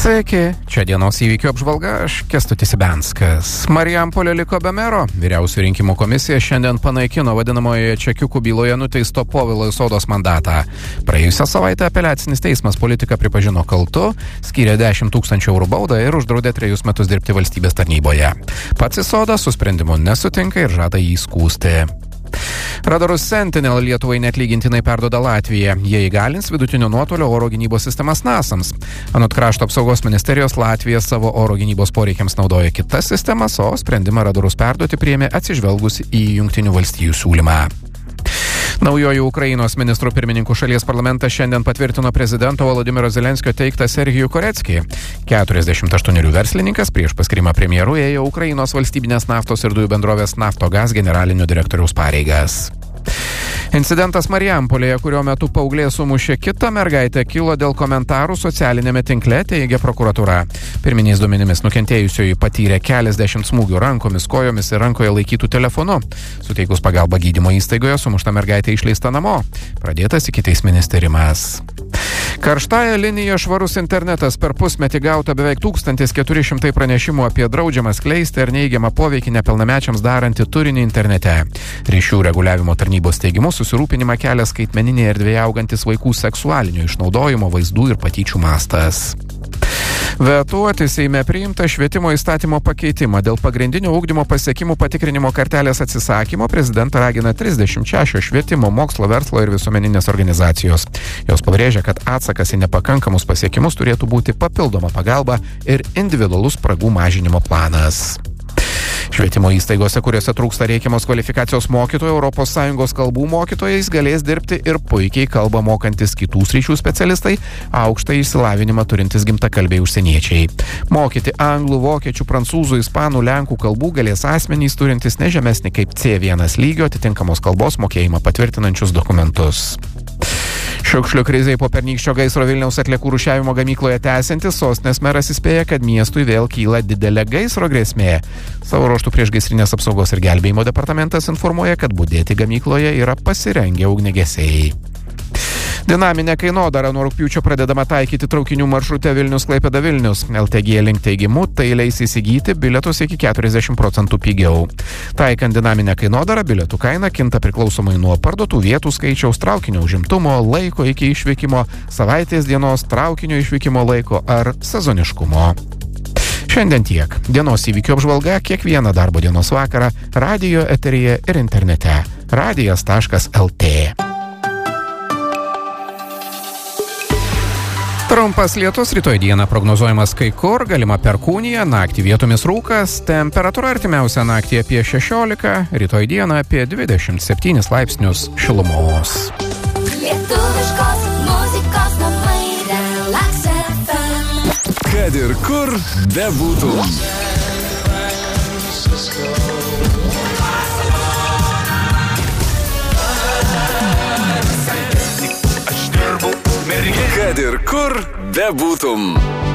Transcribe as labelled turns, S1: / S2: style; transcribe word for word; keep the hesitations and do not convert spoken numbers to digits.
S1: Sveiki, čia dienos įvykių apžvalga, aš Kęstutis Ibenskas. Marijampolė liko be mero. Vyriausių rinkimų komisija šiandien panaikino vadinamoje čekiukų byloje nuteisto Povilo Isodos mandatą. Praėjusią savaitę apeliacinis teismas politiką pripažino kaltu, skyrė dešimt tūkstančių eurų baudą ir uždraudė trejus metus dirbti valstybės tarnyboje. Pats Isoda su sprendimu nesutinka ir žada jį skųsti. Radarus Sentinel Lietuvai neatlygintinai perduoda Latvija. Jie įgalins vidutinio nuotolio oro gynybos sistemas nasams. Anot krašto apsaugos ministerijos, Latvija savo oro gynybos poreikiams naudoja kitas sistemas, o sprendimą radarus perduoti priėmė atsižvelgus į Jungtinių valstijų siūlymą. Naujoji Ukrainos ministrų pirmininkų šalies parlamentas šiandien patvirtino prezidento Volodymyro Zelenskio teiktą Serhijų Koreckį. keturiasdešimt aštuonerių verslininkas prieš paskyrimą premjeru ėjo Ukrainos valstybinės naftos ir dujų bendrovės Naftogaz generalinio direktoriaus pareigas. Incidentas Marijampolėje, kurio metu paauglė sumušė kitą mergaitę, kilo dėl komentarų socialinėme tinkle, teigia prokuratūra. Pirminiais duomenimis nukentėjusioji patyrė keliasdešimt smūgių rankomis, kojomis ir rankoje laikytų telefonu. Suteikus pagalbą gydymo įstaigoje, sumušta mergaitė išleista namo. Pradėtas ikiteisminis tyrimas. Karštąją liniją Švarus internetas per pusmetį gauta beveik tūkstantis keturi šimtai pranešimų apie draudžiamą skleisti ar neigiamą poveikį nepilnamečiams darantį turinį internete. Ryšių reguliavimo tarnybos teigimu susirūpinimą kelia skaitmeninėje erdvėje augantis vaikų seksualinio išnaudojimo, vaizdų ir patyčių mastas. Vetuoti Seime priimta švietimo įstatymo pakeitimą dėl pagrindinio ugdymo pasiekimų patikrinimo kartelės atsisakymo prezidentą ragina trisdešimt šešios švietimo, mokslo, verslo ir visuomeninės organizacijos. Jos pabrėžia, kad atsakas į nepakankamus pasiekimus turėtų būti papildoma pagalba ir individualus spragų mažinimo planas. Švietimo įstaigose, kuriuose trūksta reikiamos kvalifikacijos mokytojų, Europos Sąjungos kalbų mokytojais galės dirbti ir puikiai kalbą mokantis kitų sričių specialistai, aukštą išsilavinimą turintis gimtakalbiai užsieniečiai. Mokyti anglų, vokiečių, prancūzų, ispanų, lenkų kalbų galės asmenys turintis ne žemesnį kaip C vienas lygio atitinkamos kalbos mokėjimą patvirtinančius dokumentus. Šiukšlių krizei po pernykščio gaisro Vilniaus atliekų rūšiavimo gamykloje tęsiantis, sostinės meras įspėja, kad miestui vėl kyla didelė gaisro grėsmė. Savo ruožtų priešgaisrinės apsaugos ir gelbėjimo departamentas informuoja, kad budėti gamykloje yra pasirengę ugniagesiai. Dinaminė kainodara nuo rugpjūčio pradedama taikyti traukinių maršrute Vilnius-Klaipėda Vilnius. L T G link teigimu, tai leis įsigyti bilietus iki keturiasdešimt procentų pigiau. Taikant dinaminę kainodarą, bilietų kaina kinta priklausomai nuo parduotų vietų skaičiaus, traukinio užimtumo, laiko iki išvykimo, savaitės dienos, traukinio išvykimo laiko ar sezoniškumo. Šiandien tiek. Dienos įvykių apžvalga kiekvieną darbo dienos vakarą radijo eteryje ir internete. radijas taškas el tė. Trumpas lietus rytoj dieną prognozuojamas kai kur, galima perkūnija, naktį vietomis rūkas, temperatūra artimiausią naktį apie šešiolika, rytoj dieną apie dvidešimt septynis laipsnius šilumos.
S2: Lietuviškos muzikos namai Relax F M.
S3: Kad ir kur bebūtum. Kad ir kur bebūtum.